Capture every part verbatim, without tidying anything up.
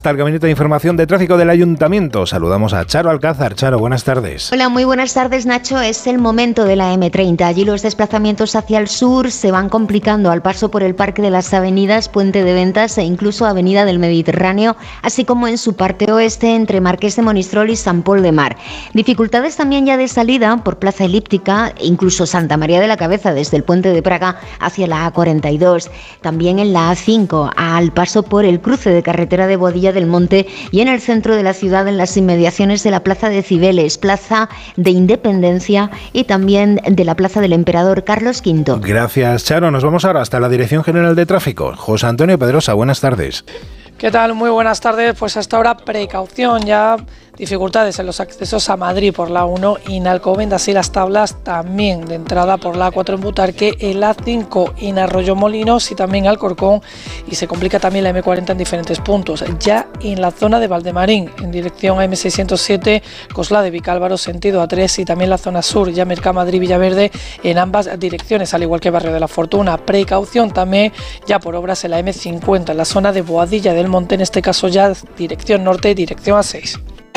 Al Gabinete de Información de Tráfico del Ayuntamiento. Saludamos a Charo Alcázar. Charo, buenas tardes. Hola, muy buenas tardes, Nacho. Es el momento de la eme treinta. Allí los desplazamientos hacia el sur se van complicando al paso por el Parque de las Avenidas, Puente de Ventas e incluso Avenida del Mediterráneo, así como en su parte oeste entre Marqués de Monistrol y Sant Pol de Mar. Dificultades también ya de salida por Plaza Elíptica, incluso Santa María de la Cabeza desde el Puente de Praga hacia la A cuarenta y dos. También en la A cinco, al paso por el cruce de carretera de Boadilla del Monte y en el centro de la ciudad, en las inmediaciones de la Plaza de Cibeles, Plaza de Independencia y también de la Plaza del Emperador Carlos quinto. Gracias, Charo. Nos vamos ahora hasta la Dirección General de Tráfico. José Antonio Pedrosa, buenas tardes. ¿Qué tal? Muy buenas tardes. Pues hasta ahora precaución, ya dificultades en los accesos a Madrid por la A uno y en Alcobendas y Las Tablas, también de entrada por la A cuatro en Butarque, el A cinco en Arroyomolinos y también Alcorcón, y se complica también la eme cuarenta en diferentes puntos. Ya en la zona de Valdemarín, en dirección a eme seiscientos siete, Coslada de Vicálvaro, sentido A tres, y también la zona sur, ya Mercamadrid Villaverde, en ambas direcciones, al igual que Barrio de la Fortuna. Precaución también ya por obras en la eme cincuenta, en la zona de Boadilla del Monte, en este caso ya dirección norte, dirección A seis.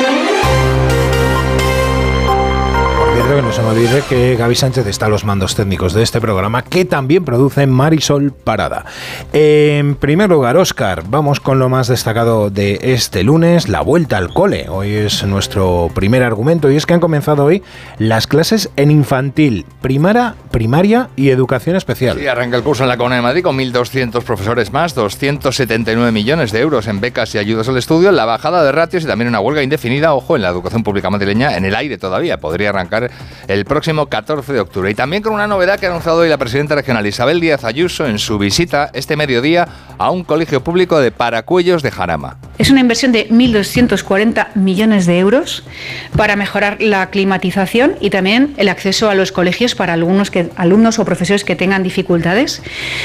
Que no se me olvide que Gaby Sánchez está a los mandos técnicos de este programa, que también produce Marisol Parada. En primer lugar, Óscar, vamos con lo más destacado de este lunes, la vuelta al cole. Hoy es nuestro primer argumento y es que han comenzado hoy las clases en infantil, primaria, primaria y educación especial. Sí, arranca el curso en la Comunidad de Madrid con mil doscientos profesores más, doscientos setenta y nueve millones de euros en becas y ayudas al estudio, la bajada de ratios y también una huelga indefinida, ojo, en la educación pública madrileña, en el aire todavía, podría arrancar el próximo catorce de octubre. Y también con una novedad que ha anunciado hoy la presidenta regional Isabel Díaz Ayuso en su visita este mediodía a un colegio público de Paracuellos de Jarama. Es una inversión de mil doscientos cuarenta millones de euros para mejorar la climatización y también el acceso a los colegios para algunos que, alumnos o profesores que tengan dificultades.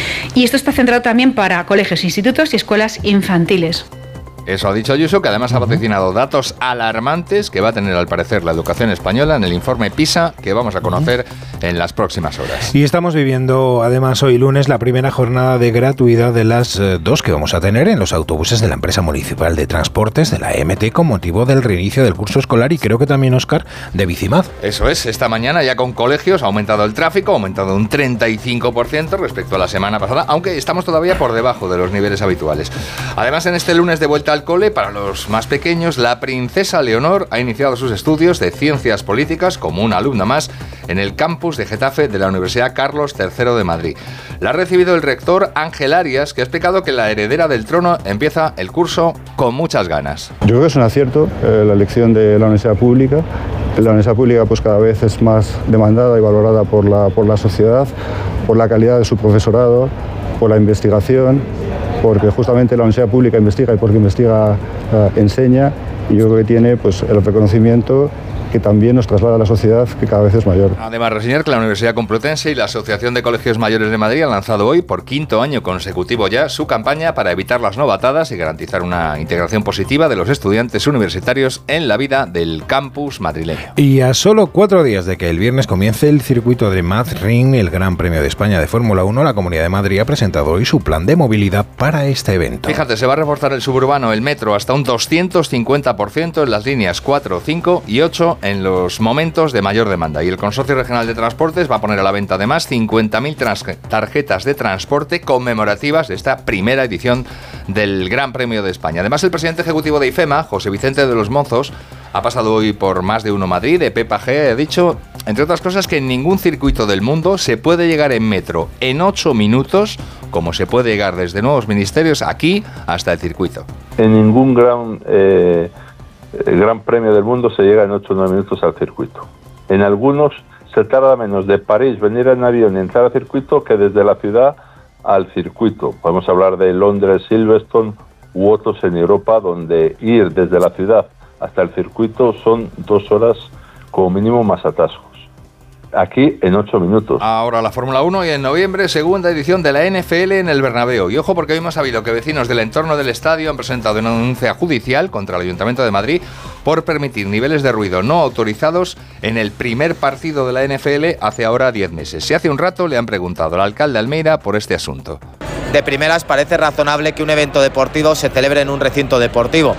Y esto está centrado también para colegios, institutos y escuelas infantiles. Eso ha dicho Ayuso, que además ha vaticinado datos alarmantes que va a tener al parecer la educación española en el informe PISA que vamos a conocer en las próximas horas. Y estamos viviendo además hoy lunes la primera jornada de gratuidad de las eh, dos que vamos a tener en los autobuses de la empresa municipal de transportes de la E M T con motivo del reinicio del curso escolar y creo que también, Óscar, de Bicimad. Eso es, esta mañana ya con colegios ha aumentado el tráfico, ha aumentado un treinta y cinco por ciento respecto a la semana pasada, aunque estamos todavía por debajo de los niveles habituales. Además, en este lunes de vuelta al cole, para los más pequeños, la princesa Leonor ha iniciado sus estudios de Ciencias Políticas como una alumna más en el campus de Getafe de la Universidad Carlos tercero de Madrid. La ha recibido el rector Ángel Arias, que ha explicado que la heredera del trono empieza el curso con muchas ganas. Yo creo que es un acierto eh, la elección de la universidad pública. La universidad pública pues cada vez es más demandada y valorada por la, por la sociedad, por la calidad de su profesorado, por la investigación, porque justamente la universidad pública investiga y porque investiga uh, enseña, y yo creo que tiene pues el reconocimiento que también nos traslada a la sociedad, que cada vez es mayor. Además, reseñar que la Universidad Complutense y la Asociación de Colegios Mayores de Madrid han lanzado hoy, por quinto año consecutivo ya, su campaña para evitar las novatadas y garantizar una integración positiva de los estudiantes universitarios en la vida del campus madrileño. Y a solo cuatro días de que el viernes comience el circuito de Madrid, el Gran Premio de España de Fórmula uno, la Comunidad de Madrid ha presentado hoy su plan de movilidad para este evento. Fíjate, se va a reforzar el suburbano, el metro, hasta un doscientos cincuenta por ciento en las líneas cuatro, cinco y ocho en los momentos de mayor demanda. Y el Consorcio Regional de Transportes va a poner a la venta además cincuenta mil tarjetas de transporte conmemorativas de esta primera edición del Gran Premio de España. Además, el presidente ejecutivo de IFEMA, José Vicente de los Mozos, ha pasado hoy por Más de Uno Madrid, de Pepa G, ha dicho, entre otras cosas, que en ningún circuito del mundo se puede llegar en metro en ocho minutos, como se puede llegar desde nuevos ministerios aquí hasta el circuito. En ningún gran... Eh... El Gran Premio del mundo se llega en ocho o nueve minutos al circuito. En algunos se tarda menos de París venir en avión y entrar al circuito que desde la ciudad al circuito. Podemos hablar de Londres, Silverstone u otros en Europa, donde ir desde la ciudad hasta el circuito son dos horas como mínimo más atascos. Aquí en ocho minutos. Ahora la Fórmula uno y en noviembre segunda edición de la N F L en el Bernabéu. Y ojo, porque hoy hemos sabido que vecinos del entorno del estadio han presentado una denuncia judicial contra el Ayuntamiento de Madrid por permitir niveles de ruido no autorizados en el primer partido de la N F L hace ahora diez meses. Si hace un rato le han preguntado al alcalde Almeida por este asunto. de primeras parece razonable que un evento deportivo se celebre en un recinto deportivo.